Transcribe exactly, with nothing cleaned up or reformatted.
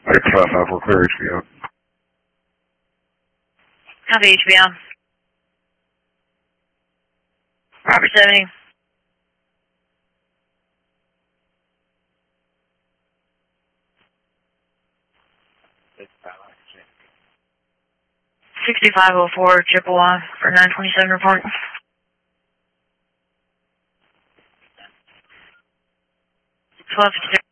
six five five four, clear H B O. Copy H B O. Robert seventy. sixty-five oh four, Chippewa for nine twenty-seven report. twelve fifty-six.